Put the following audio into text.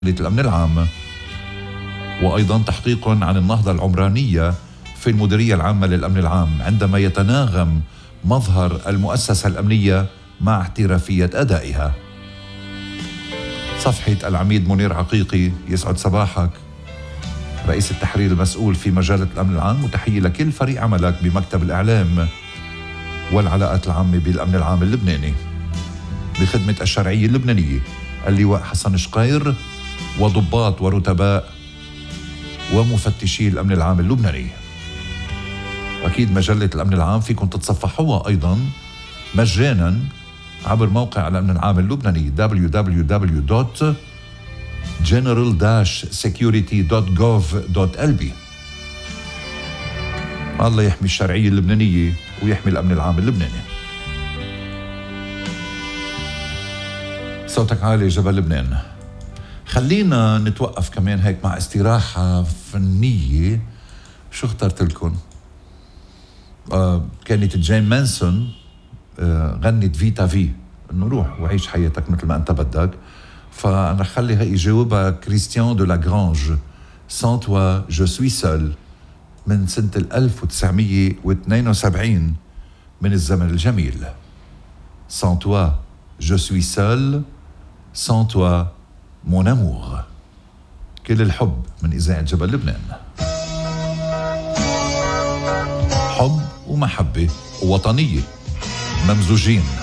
الأمن العام، وأيضا تحقيق عن النهضة العمرانية في المديرية العامة للأمن العام عندما يتناغم مظهر المؤسسة الأمنية مع احترافية أدائها. صفحة العميد منير عقيقي، يسعد صباحك، رئيس التحرير المسؤول في مجلة الأمن العام، وتحية لكل فريق عملك بمكتب الإعلام والعلاقات العامة بالأمن العام اللبناني بخدمة الشرعية اللبنانية، اللواء حسن شقير وضباط ورتباء ومفتشي الأمن العام اللبناني. أكيد مجلة الأمن العام فيكم تتصفحوها أيضا مجانا عبر موقع الأمن العام اللبناني www.general-security.gov.lb. الله يحمي الشرعية اللبنانية ويحمي الأمن العام اللبناني. صوتك عالي جبل لبنان. خلينا نتوقف كمان هيك مع استراحة فنية. شو اخترت لكم؟ كانت جين مانسون غنت فيتا في، انه روح وعيش حياتك مثل ما انت بدك. فانا خلي هي يجاوبها كريستيان دو لاغرانج، سان توا جو سوي سول، من سنة 1972 من الزمن الجميل. سان توا جو سوي سول، سان توا مون امور. كل الحب من إذاعة جبل لبنان. حب ومحبة ووطنية ممزوجين.